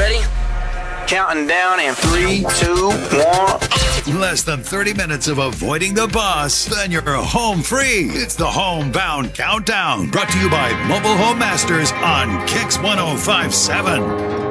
Ready? Counting down in 3, 2, 1. Less than 30 minutes of avoiding the bus, then you're home free. It's the Homebound Countdown, brought to you by Mobile Home Masters on Kicks 105.7.